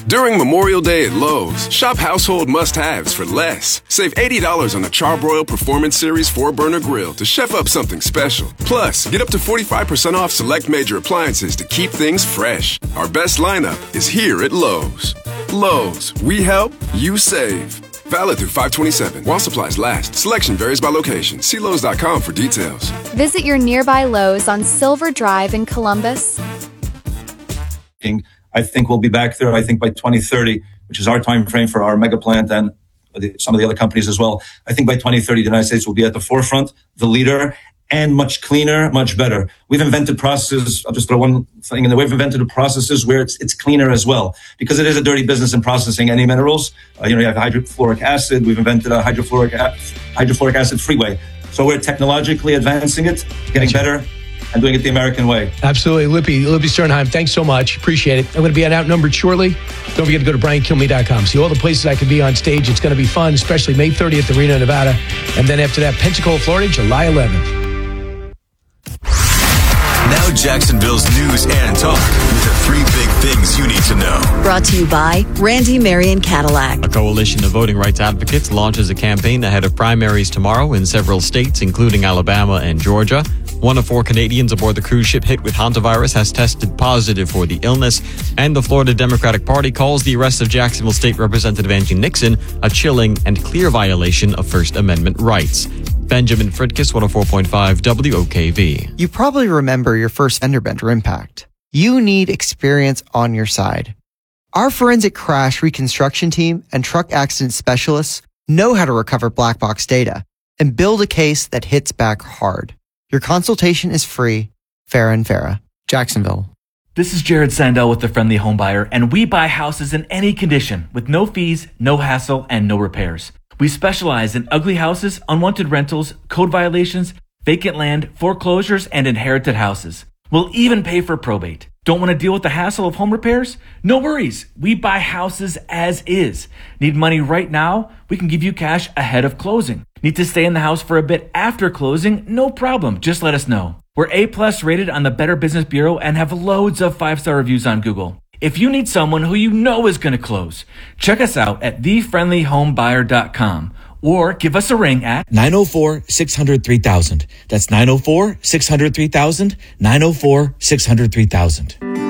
During Memorial Day at Lowe's, shop household must-haves for less. Save $80 on the Charbroil Performance Series 4-burner grill to chef up something special. Plus, get up to 45% off select major appliances to keep things fresh. Our best lineup is here at Lowe's. Lowe's, we help, you save. Valid through 5/27. While supplies last. Selection varies by location. See Lowe's.com for details. Visit your nearby Lowe's on Silver Drive in Columbus. I think we'll be back there, I think, by 2030, which is our time frame for our mega plant and some of the other companies as well. I think by 2030, the United States will be at the forefront, the leader, and much cleaner, much better. We've invented processes. I'll just throw one thing in there. We've invented processes where it's cleaner as well, because it is a dirty business in processing any minerals. You have hydrofluoric acid. We've invented a hydrofluoric acid freeway. So we're technologically advancing it, getting better, and doing it the American way. Absolutely. Lippy Sternheim, thanks so much. Appreciate it. I'm going to be at Outnumbered shortly. Don't forget to go to BrianKilmeade.com. See all the places I can be on stage. It's going to be fun, especially May 30th at Reno, Nevada. And then after that, Pensacola, Florida, July 11th. Now Jacksonville's news and talk with the 3 big things you need to know. Brought to you by Randy Marion Cadillac. A coalition of voting rights advocates launches a campaign ahead of primaries tomorrow in several states, including Alabama and Georgia. 1 of 4 Canadians aboard the cruise ship hit with hantavirus has tested positive for the illness. And the Florida Democratic Party calls the arrest of Jacksonville State Representative Angie Nixon a chilling and clear violation of First Amendment rights. Benjamin Fritkiss, 104.5 WOKV. You probably remember your first fender bender impact. You need experience on your side. Our forensic crash reconstruction team and truck accident specialists know how to recover black box data and build a case that hits back hard. Your consultation is free. Farah and Farah, Jacksonville. This is Jared Sandell with The Friendly Home Buyer, and we buy houses in any condition with no fees, no hassle, and no repairs. We specialize in ugly houses, unwanted rentals, code violations, vacant land, foreclosures, and inherited houses. We'll even pay for probate. Don't want to deal with the hassle of home repairs? No worries. We buy houses as is. Need money right now? We can give you cash ahead of closing. Need to stay in the house for a bit after closing? No problem. Just let us know. We're A+ rated on the Better Business Bureau and have loads of 5-star reviews on Google. If you need someone who you know is going to close, check us out at thefriendlyhomebuyer.com or give us a ring at 904-600-3000. That's 904-600-3000, 904-600-3000.